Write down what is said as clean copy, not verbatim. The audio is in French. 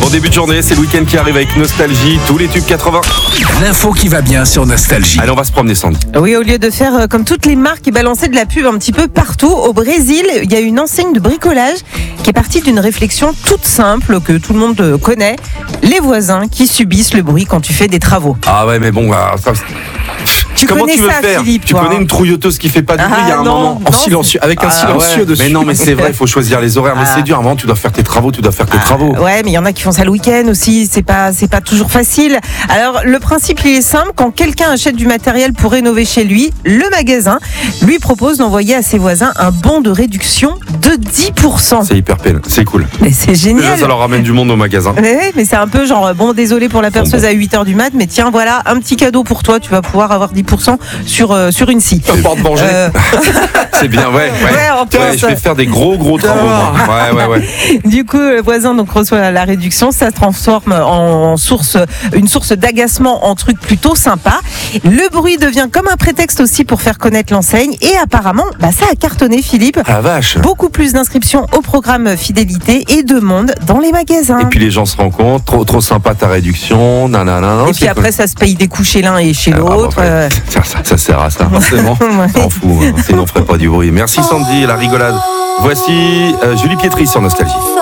En début de journée, c'est le week-end qui arrive avec Nostalgie, tous les tubes 80. L'info qui va bien sur Nostalgie. Allez, on va se promener, Sandy. Oui, au lieu de faire comme toutes les marques et balancer de la pub un petit peu partout, au Brésil, il y a une enseigne de bricolage qui est partie d'une réflexion toute simple que tout le monde connaît. Les voisins qui subissent le bruit quand tu fais des travaux. Ah ouais, mais bon, comment connais tu veux ça, faire Philippe, Tu toi, connais hein. une trouilleuteuse qui fait pas de bruit, il y a un non, moment. non, Silencieux, avec un silencieux ouais. dessus. Mais non, mais c'est vrai, il faut choisir les horaires. Mais c'est dur, à un moment, tu dois faire tes travaux, tu dois faire tes travaux. Ouais, mais il y en a qui font ça le week-end aussi, c'est pas toujours facile. Alors, le principe, il est simple, quand quelqu'un achète du matériel pour rénover chez lui, le magasin lui propose d'envoyer à ses voisins un bon de réduction de 10%. C'est hyper peine, c'est cool. Mais c'est Déjà, génial. ça leur ramène du monde au magasin. Mais c'est un peu genre, bon, désolé pour la perceuse à 8h du mat, mais tiens, voilà, un petit cadeau pour toi, tu vas pouvoir avoir 10% sur une scie. Un porte-manger. C'est bien, ouais. en plus, Ouais, je vais faire des gros travaux. Moi. Ouais. Du coup, le voisin donc reçoit la réduction, ça se transforme en une source d'agacement en truc plutôt sympa. Le bruit devient comme un prétexte aussi pour faire connaître l'enseigne et apparemment, ça a cartonné, Philippe. Ah la vache. Beaucoup plus d'inscriptions au programme fidélité et de monde dans les magasins. Et puis les gens se rencontrent, trop sympa ta réduction, nanana. Et puis après, ça se paye des coups chez l'un et chez l'autre. Ça sert à ça, forcément. Ouais. T'en fous, sinon on ferait pas du bruit. Merci Sandy, la rigolade. Voici Julie Pietri sur Nostalgie.